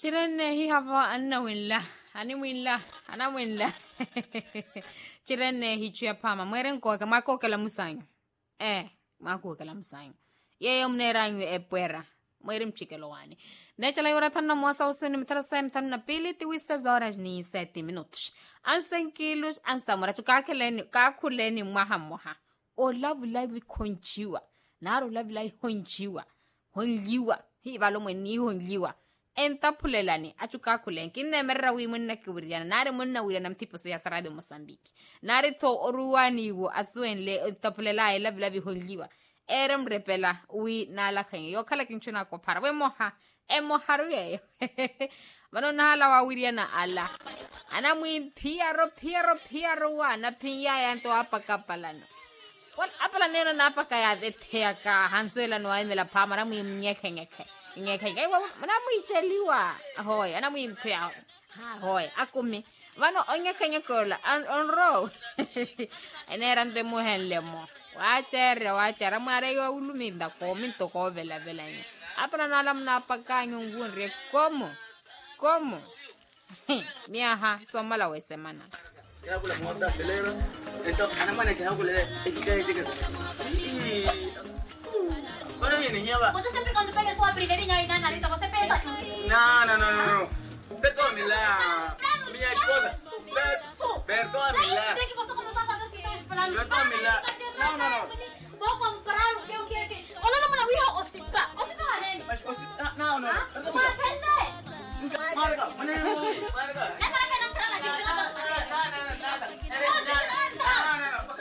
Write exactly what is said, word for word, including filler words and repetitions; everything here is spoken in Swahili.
Chirene hi hava anna winla. Ani winla. Ana winla. Chirene hi chia pama. Mweren ko ka mako kala musanyo. Eh, mako kala musanyo. Ye mnera nyu e puera. Mwerim chikelowani. Nechala yora tanna mosa usuni mitala sa mitana pili tiwista horas ni sete minutos. Ansan kilos ansamura tukakeleni kakuleni mwaha mwaha. O love live konchiwa. Naro love live honchiwa. Honliwa. Hi valo mweni honliwa. Enta pulelani achuka kulen kinne merra wi munna kiwiriana nare munna wira mtipo se yasara de Mozambique nare to oruwani wo asuenle tapulela ila bila bi honliwa erem repela wi nala kan yo kala kinchuna ko para we moha e moharu ye mano nala wa wiriana ala ana mwi piaro piaro piaro wa na piya yanto apaka palano wal apala nena na apaka ya vetea ka hansuela no ai mela pamara mwi nyeke nyeke nyeke nyeke mana mwi cheliwa hoy ana mwi pia hoy akumi vano onyeke nyekola on ro enera nde muhenle mo wachere wachere mare yo uluminda ko minto ko vela vela ni apana nala mna apaka nyungunre komo komo miaha somala we semana ya kula muda belero ento ana mana que hago le etiqueta etiqueta bueno viene lleva Você sempre quando pega sua primeirinha aí na narita, você pensa no no no no no perdónela minha esposa perdónela aí tem que você começar a fazer o que está esperando perdónela não não não vou comprar o que eu quero que olha não não eu o sipa o sipa né mas não não mas Marga, mana mana